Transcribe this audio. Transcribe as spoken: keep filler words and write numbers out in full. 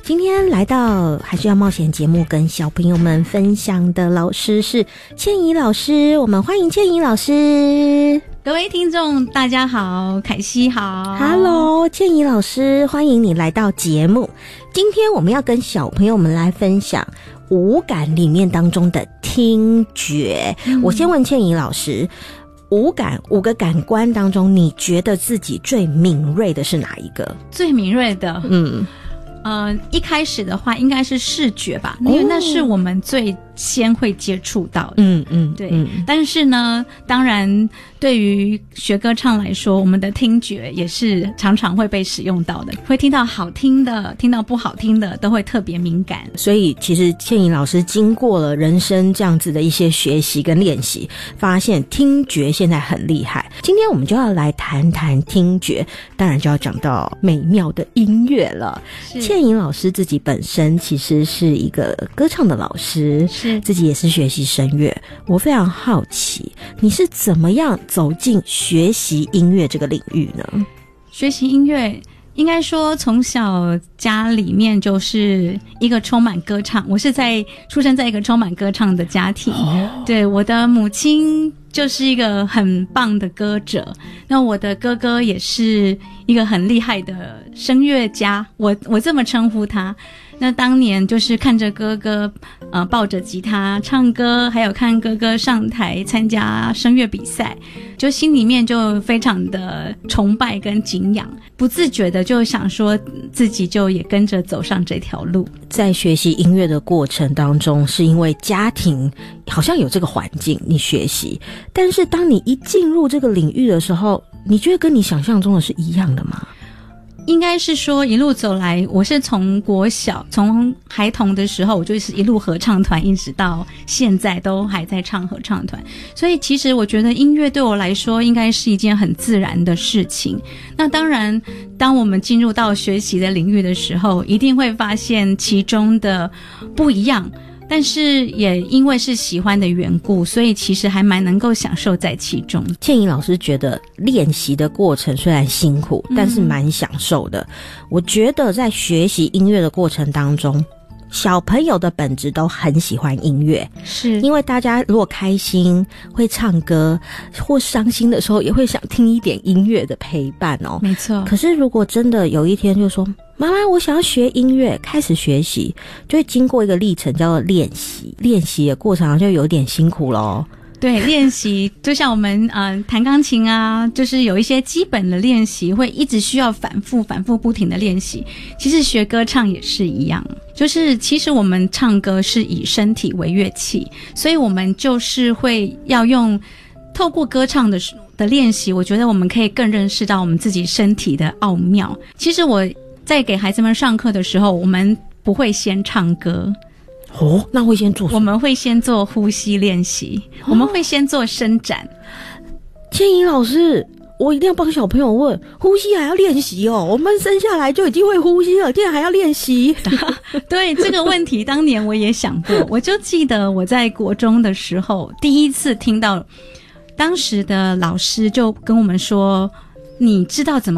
今天来到还是要冒险节目，跟小朋友们分享的老师是倩怡老师，我们欢迎倩怡老师。 各位听众大家好，凯西好。 Hello， 倩怡老师，欢迎你来到节目。今天我们要跟小朋友们来分享五感里面当中的听觉、嗯、我先问倩怡老师，五感五个感官当中，你觉得自己最敏锐的是哪一个？ 最敏锐的嗯呃，一开始的话应该是视觉吧，因为那是我们最先会接触到的。嗯嗯，对嗯。但是呢，当然对于学歌唱来说，我们的听觉也是常常会被使用到的，会听到好听的，听到不好听的，都会特别敏感。 所以其实倩怡老师经过了人生这样子的一些学习跟练习，发现听觉现在很厉害。今天我们就要来谈谈听觉，当然就要讲到美妙的音乐了。倩怡老师自己本身其实是一个歌唱的老师，是自己也是学习声乐。我非常好奇，你是怎么样走进学习音乐这个领域呢？ 学习音乐应该说从小家里面就是一个充满歌唱，我是在出生在一个充满歌唱的家庭、哦、对，我的母亲就是一个很棒的歌者，那我的哥哥也是一个很厉害的声乐家，我我这么称呼他。那当年就是看着哥哥呃抱着吉他唱歌，还有看哥哥上台参加声乐比赛，就心里面就非常的崇拜跟敬仰，不自觉的就想说自己就也跟着走上这条路。 在学习音乐的过程当中，是因为家庭好像有这个环境你学习，但是当你一进入这个领域的时候，你觉得跟你想象中的是一样的吗？ 应该是说一路走来，我是从国小从孩童的时候，我就是一路合唱团，一直到现在都还在唱合唱团，所以其实我觉得音乐对我来说应该是一件很自然的事情。那当然当我们进入到学习的领域的时候，一定会发现其中的不一样，但是也因为是喜欢的缘故，所以其实还蛮能够享受在其中。 倩怡老师觉得练习的过程虽然辛苦，但是蛮享受的、嗯、我觉得在学习音乐的过程当中，小朋友的本质都很喜欢音乐，是因为大家如果开心会唱歌，或伤心的时候也会想听一点音乐的陪伴哦。 没错。 可是如果真的有一天就说妈妈我想要学音乐，开始学习，就会经过一个历程叫做练习，练习的过程就有点辛苦咯。 对，练习就像我们呃弹钢琴啊，就是有一些基本的练习会一直需要反复反复不停的练习。其实学歌唱也是一样，就是其实我们唱歌是以身体为乐器，所以我们就是会要用透过歌唱的的练习，我觉得我们可以更认识到我们自己身体的奥妙。其实我在给孩子们上课的时候，我们不会先唱歌哦，那会先做什么？ 我们会先做呼吸练习、哦、我们会先做伸展。 倩怡老师，我一定要帮小朋友问，呼吸还要练习哦？我们生下来就已经会呼吸了，竟然还要练习？ 对，这个问题当年我也想过。我就记得我在国中的时候，第一次听到当时的老师就跟我们说，你知道怎么